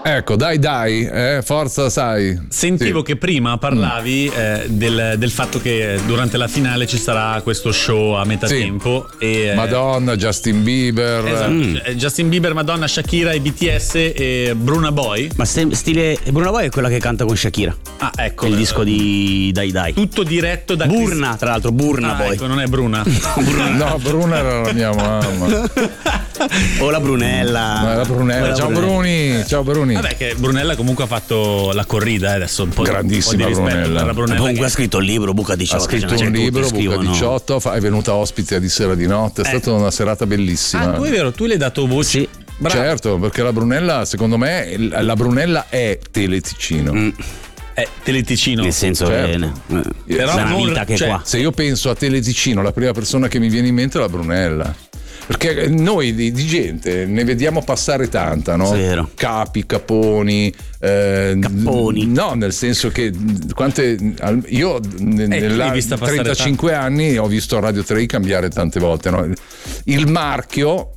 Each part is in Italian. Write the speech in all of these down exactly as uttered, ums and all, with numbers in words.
Ecco, dai dai, eh, forza, sai. Sentivo sì. che prima parlavi mm. eh, del, del fatto che durante la finale ci sarà questo show a metà sì. tempo. E, Madonna, Justin Bieber. Esatto, mm. Justin Bieber, Madonna, Shakira, i B T S e Bruna Boy. Ma stile Bruna Boy è quella che canta con Shakira. Ah, ecco. Il eh, disco di Dai Dai. Tutto diretto da Burna, Chris... tra l'altro, Burna ah, Boy. Ecco, non è Bruna. Bruna. No, Bruna era la mia mamma. O la Brunella. No, la Brunella. Ciao Brunella. Bruni, ciao Bruni. Vabbè, che Brunella comunque ha fatto la corrida, eh, adesso un po', grandissima un po' di Brunella. per la Brunella. Comunque che... ha scritto il libro Buca diciotto. Ha scritto cioè, un libro Buca diciotto, è venuta ospite di sera di notte, è eh. stata una serata bellissima. Ah, tu è vero, tu le hai dato voce. Sì. Bravo. Certo, perché la Brunella, secondo me, la Brunella è Teleticino. Mm. È Teleticino. Nel senso certo. che eh, però non, vita che cioè, qua. Se io penso a Teleticino, la prima persona che mi viene in mente è la Brunella. Perché noi di, di gente ne vediamo passare tanta, no? Vero. Capi, caponi, eh, Capponi. No, nel senso che quante io eh, nella trentacinque tanto. anni ho visto Radio tre cambiare tante volte, no? Il marchio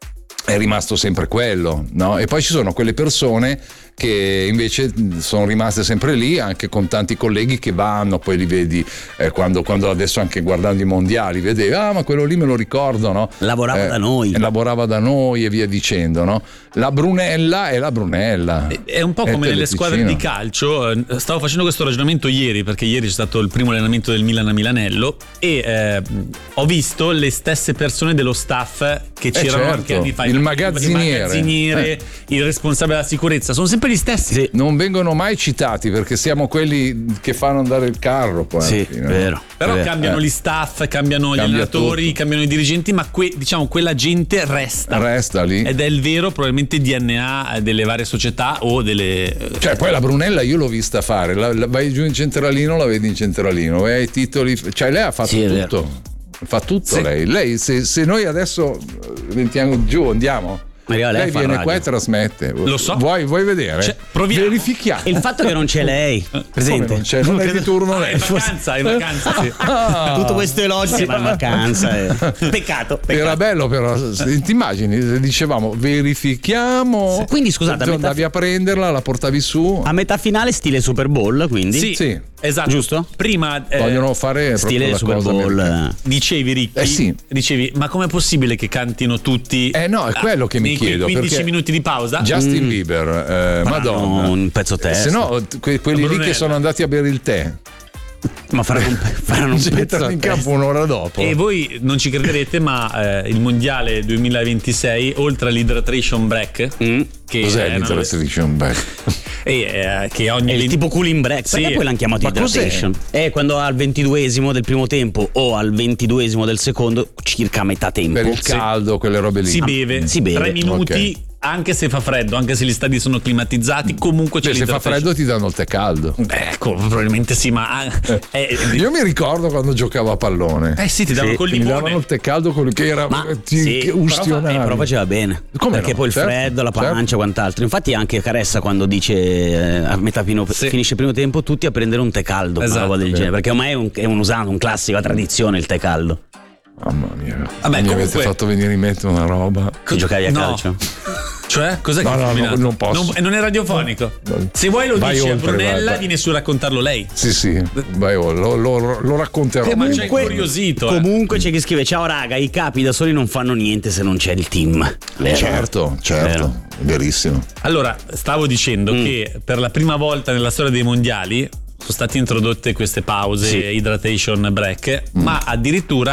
è rimasto sempre quello, no? E poi ci sono quelle persone che invece sono rimaste sempre lì, anche con tanti colleghi che vanno, poi li vedi eh, quando, quando adesso anche guardando i mondiali vedevi, ah ma quello lì me lo ricordo, no? Lavorava eh, da noi lavorava da noi e via dicendo, no? La Brunella è la Brunella, è un po' come nelle squadre di calcio. Stavo facendo questo ragionamento ieri, perché ieri c'è stato il primo allenamento del Milan a Milanello e eh, ho visto le stesse persone dello staff che c'erano eh certo. anche anni fa, il magazziniere, il, magazziniere eh. il responsabile della sicurezza, sono sempre gli stessi. Sì. Non vengono mai citati perché siamo quelli che fanno andare il carro poi. Sì, fine, vero. No? Però vero. cambiano eh. gli staff, cambiano Cambia gli allenatori, tutto. cambiano i dirigenti, ma que, diciamo quella gente resta. Resta lì. Ed è il vero probabilmente D N A delle varie società o delle. Cioè poi la Brunella io l'ho vista fare, la, la, vai giù in centralino, la vedi in centralino, vai ai titoli, cioè lei ha fatto sì, tutto. Fa tutto sì. lei. Lei se, se noi adesso mettiamo giù, andiamo. Lei, lei viene radio. qua e trasmette. Lo so. Vuoi, vuoi vedere? Cioè, proviamo. Verifichiamo. Il fatto che non c'è lei presente. Come non c'è, non è di turno lei. È in vacanza, è in vacanza, sì. Ah, tutto questo elogio sì. Ma in vacanza è... peccato, peccato. Era bello però, ti immagini, dicevamo verifichiamo. Sì. Quindi scusate, andavi metà... a prenderla, la portavi su. A metà finale stile Super Bowl, quindi? Sì, sì. Esatto. Giusto? Prima eh, vogliono fare stile la Super cosa Bowl. americana. Dicevi Ricchi, eh sì. dicevi ma com'è possibile che cantino tutti? Eh no, è quello che mi chiedo. quindici minuti di pausa? Justin mm. Bieber, eh, Madonna. Un pezzo testa. Se no, que- quelli lì che sono andati a bere il tè. Ma faranno un, faranno un pezzo in campo un'ora dopo. E voi non ci crederete, ma eh, il mondiale duemilaventisei, oltre all'hydration break, mm. che cos'è è l'hydration break? E, eh, che ogni è il tipo cooling break. sì. Perché poi l'hanno chiamato Ma hydration? È quando al ventiduesimo del primo tempo o al ventiduesimo del secondo, circa a metà tempo. Per il caldo, quelle robe lì. Si beve, si beve. tre minuti. Okay. Anche se fa freddo, anche se gli stadi sono climatizzati, comunque c'è Beh, se fa freddo ti danno il tè caldo. Beh, ecco, probabilmente sì, ma eh, io mi ricordo quando giocavo a pallone. Eh sì, ti davano sì, col mi limone. davano il tè caldo con che era ma ti sì, ustionavi. però, fa, eh, però faceva bene. Come perché no? poi il certo, freddo, la pancia, certo. quant'altro. Infatti anche Caressa quando dice eh, a metà pino, sì. finisce il primo tempo tutti a prendere un tè caldo, esatto, una roba del sì. genere, perché ormai è un, è un usato, un classico, una tradizione il tè caldo. Mamma mia. Vabbè, mi comunque... avete fatto venire in mente una roba. Che giocavi a no. calcio? Cioè, cos'è no, che no, hai no, non posso. Non, non è radiofonico. No. Se vuoi lo Vai dici oltre, a Brunella, vai, vai. vieni su a raccontarlo lei. Sì, sì, vai, lo, lo, lo racconterò. Eh, ma ci hai Comunque- incuriosito. Eh. Comunque c'è chi scrive: ciao raga, i capi da soli non fanno niente se non c'è il team. Vero? Certo, certo, Vero. verissimo. Allora, stavo dicendo Mm. che per la prima volta nella storia dei mondiali sono state introdotte queste pause, Sì. hydration break, mm. ma addirittura